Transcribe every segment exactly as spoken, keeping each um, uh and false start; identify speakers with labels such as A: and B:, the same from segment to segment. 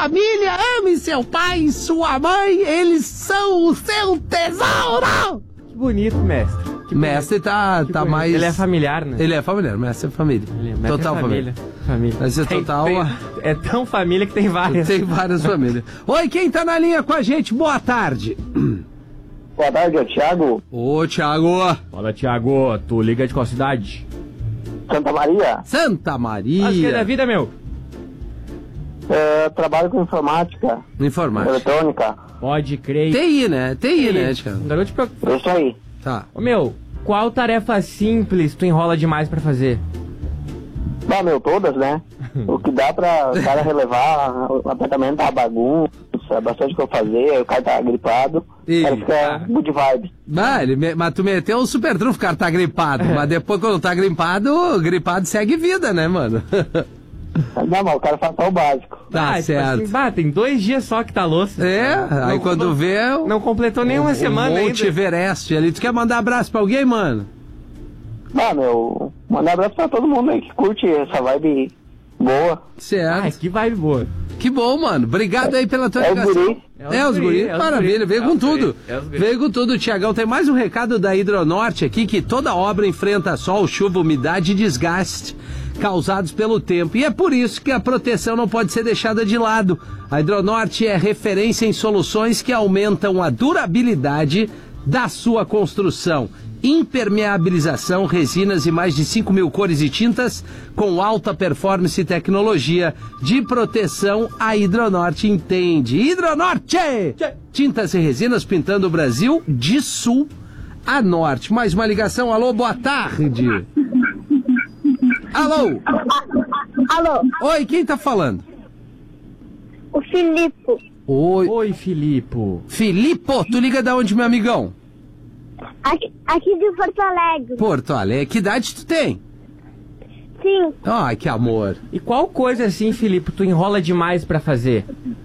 A: família, ame seu pai e sua mãe, eles são o seu tesouro!
B: Que bonito, mestre. Que
A: mestre
B: bonito.
A: tá,
B: Que
A: tá
B: bonito.
A: mais...
B: Ele é familiar, né?
A: Ele é familiar, mestre é família.
B: Ele é mestre
A: total
B: é família.
A: família.
B: família.
A: Mas é
B: Tem-
A: total...
B: tem- é tão família que tem várias.
A: Tem várias famílias. Oi, quem tá na linha com a gente? Boa tarde.
C: Boa tarde, é o Thiago,
A: Ô, Thiago.
B: Fala, Thiago. Tu liga de qual cidade?
C: Santa Maria.
A: Santa Maria.
B: Acho que é da vida, meu.
C: É, trabalho com informática,
A: Informática.
C: eletrônica.
B: Pode crer.
A: T I, né? T I, né, Thiago?
B: Um garoto pra...
C: É isso aí.
A: Tá.
B: Ô, meu, qual tarefa simples tu enrola demais pra fazer?
C: Bah, meu, todas, né? O que dá pra o cara relevar, o apartamento tá bagunça, é bastante coisa pra fazer, o cara tá gripado,
A: Ih,
C: o cara fica good vibe.
A: Ah, ele me- mas tu meteu o super trunfo, o cara tá gripado. Mas depois, quando tá gripado, gripado segue vida, né, mano?
C: Não, mas o cara faz só o básico.
A: Tá
B: Ah, tipo
A: certo.
B: assim, bah, tem dois dias só que tá louça.
A: É, aí
B: Não-
A: quando
B: não-
A: vê... o-
B: Não completou nenhuma
A: o
B: semana
A: Monte
B: ainda.
A: Everest ali. Tu quer mandar abraço pra alguém, mano?
C: Ah, meu, mandar abraço pra todo mundo aí que curte essa vibe boa.
A: Certo.
B: Ai, que vibe boa.
A: Que bom, mano. Obrigado aí pela tua
C: É o
A: ligação.
C: guri.
A: É os guri.
B: é os
A: Maravilha,
B: guri,
A: veio
B: é
A: com
B: os
A: tudo.
B: guri, é os guri.
A: Veio com tudo, Tiagão. Tem mais um recado da Hidronorte aqui, que toda obra enfrenta sol, chuva, umidade e desgaste causados pelo tempo. E é por isso que a proteção não pode ser deixada de lado. A Hidronorte é referência em soluções que aumentam a durabilidade da sua construção. Impermeabilização, resinas e mais de cinco mil cores e tintas com alta performance e tecnologia de proteção, a Hidronorte entende. Hidronorte! Tintas e resinas pintando o Brasil de sul a norte. Mais uma ligação. Alô, boa tarde. Alô?
D: Alô,
A: Oi, quem tá falando?
D: o Filipe.
A: Oi.
B: Oi, Filipe.
A: Filipe, tu liga da onde, meu amigão?
D: Aqui, aqui de Porto Alegre.
A: Porto Alegre. Que idade tu tem?
D: Sim,
A: Ai, que amor.
B: E qual coisa assim, Filipe, tu enrola demais pra fazer?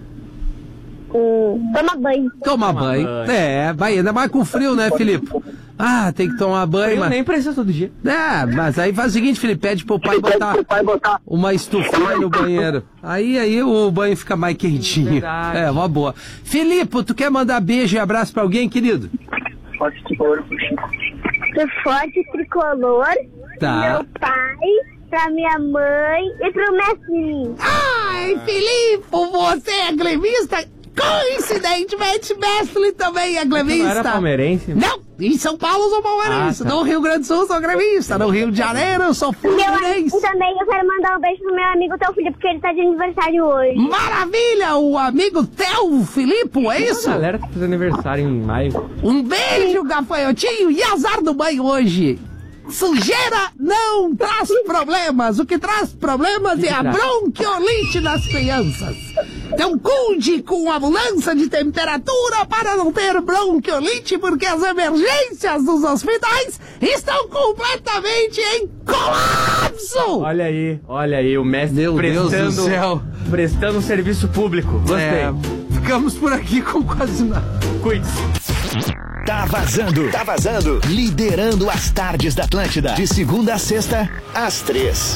D: hum, toma banho.
A: Tomar banho.
B: banho.
A: É, vai, ainda mais com frio, né, Filipe? Ah, tem que tomar banho,
B: Eu
A: mas...
B: nem preciso todo dia.
A: É, mas aí faz o seguinte, Felipe, pede pro pai botar
C: Vai botar.
A: uma estufinha no banheiro. Aí, aí o banho fica mais quentinho.
B: Verdade.
A: É, uma boa. Felipe, tu quer mandar beijo e abraço pra alguém, querido?
C: Forte tricolor pro Chico.
D: Pro forte tricolor,
A: Tá.
D: meu pai, pra minha mãe e pro mestre.
A: Ai, Felipe, você é gremista? Coincidentemente, Mestre também é
B: Tu não era
A: gremista.
B: palmeirense?
A: Não, em São Paulo eu sou palmeirense.
B: Ah, tá.
A: No Rio Grande do Sul eu sou gremista. No Rio de Janeiro eu sou
D: Meu amigo
A: fluminense.
D: também, eu quero mandar um beijo pro meu amigo Teu Filipe, porque ele tá de aniversário hoje.
A: Maravilha, o amigo teu, Filipe, é isso?
B: A galera tá fazendo aniversário em maio.
A: Um beijo, gafanhotinho, e azar do banho hoje. Sujeira não traz problemas. O que traz problemas
B: que
A: é a
B: traz?
A: bronquiolite das crianças. Então cuide com a mudança de temperatura para não ter bronquiolite, porque as emergências dos hospitais estão completamente em colapso.
B: Olha aí, olha aí, o mestre
A: Meu Deus
B: prestando,
A: do céu.
B: prestando um serviço público. Gostei.
A: É, ficamos por aqui com quase nada.
B: Cuide-se.
E: Tá vazando, tá vazando. Liderando as tardes da Atlântida. De segunda a sexta, às três.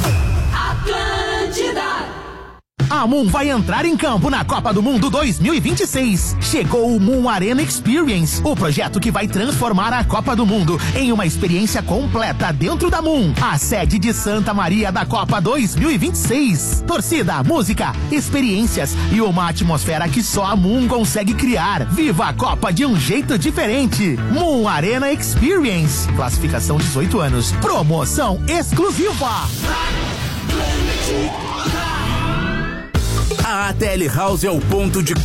F: A Moon vai entrar em campo na Copa do Mundo dois mil e vinte e seis. Chegou o Moon Arena Experience, o projeto que vai transformar a Copa do Mundo em uma experiência completa dentro da Moon, a sede de Santa Maria da Copa dois mil e vinte e seis. Torcida, música, experiências e uma atmosfera que só a Moon consegue criar. Viva a Copa de um jeito diferente. Moon Arena Experience. Classificação dezoito anos. Promoção exclusiva.
E: A A T L House é o ponto de